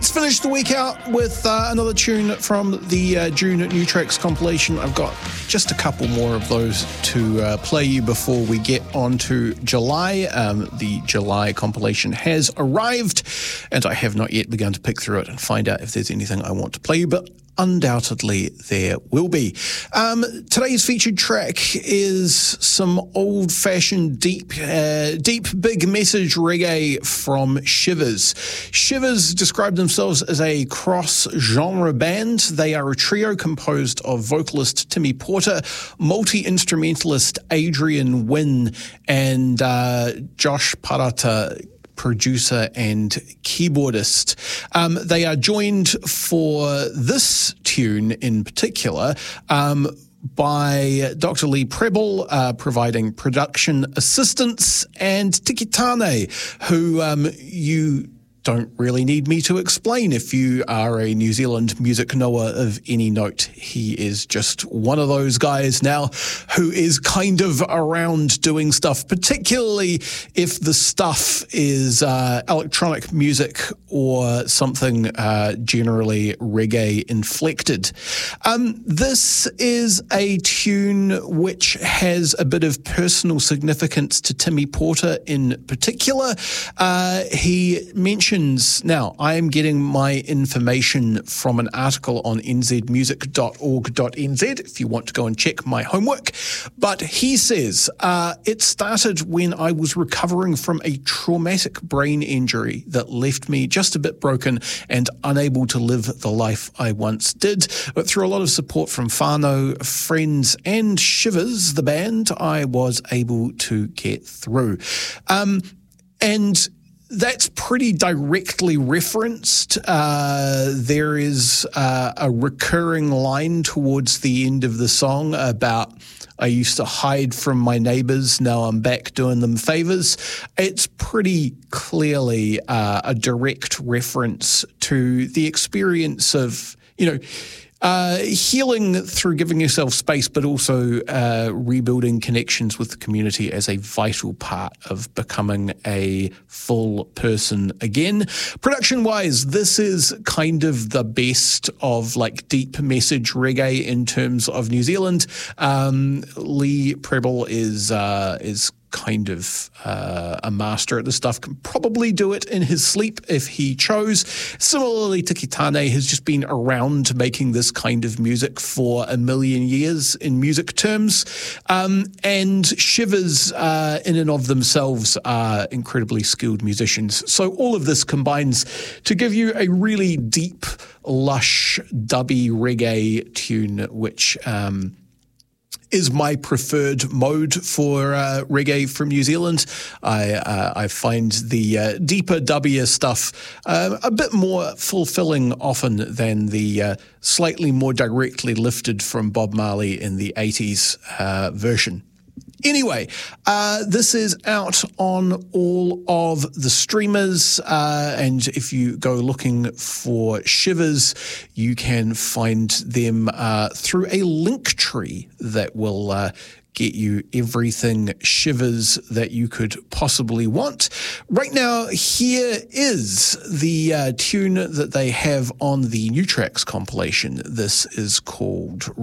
Let's finish the week out with another tune from the June New Tracks compilation. I've got just a couple more of those to play you before we get on to July. The July compilation has arrived, and I have not yet begun to pick through it and find out if there's anything I want to play you, but undoubtedly there will be. Today's featured track is some old-fashioned deep big message reggae from Shivers. Shivers describe themselves as a cross-genre band. They are a trio composed of vocalist Timmy Porter, multi-instrumentalist Adrian Wynn, and Josh Parata, producer and keyboardist. They are joined for this tune in particular by Dr. Lee Preble, providing production assistance, and Tikitane, who you don't really need me to explain if you are a New Zealand music knower of any note. He is just one of those guys now who is kind of around doing stuff, particularly if the stuff is electronic music or something generally reggae inflected. This is a tune which has a bit of personal significance to Timmy Porter in particular. He mentioned, now, I am getting my information from an article on nzmusic.org.nz if you want to go and check my homework. But he says, it started when I was recovering from a traumatic brain injury that left me just a bit broken and unable to live the life I once did. But through a lot of support from whānau, friends, and Shivers, the band, I was able to get through. And that's pretty directly referenced. There is a recurring line towards the end of the song about, I used to hide from my neighbours, now I'm back doing them favours. It's pretty clearly a direct reference to the experience of, healing through giving yourself space, but also rebuilding connections with the community as a vital part of becoming a full person again. Production-wise, this is kind of the best of deep message reggae in terms of New Zealand. Lee Preble is kind of a master at this stuff, can probably do it in his sleep if he chose. Similarly, Tikitane has just been around making this kind of music for a million years in music terms. And Shivers, in and of themselves, are incredibly skilled musicians. So all of this combines to give you a really deep, lush, dubby reggae tune, which is my preferred mode for reggae from New Zealand. I find the deeper, dubbier stuff a bit more fulfilling often than the slightly more directly lifted from Bob Marley in the 80s version. Anyway, this is out on all of the streamers, and if you go looking for Shivers, you can find them through a link tree that will get you everything Shivers that you could possibly want. Right now, here is the tune that they have on the New Tracks compilation. This is called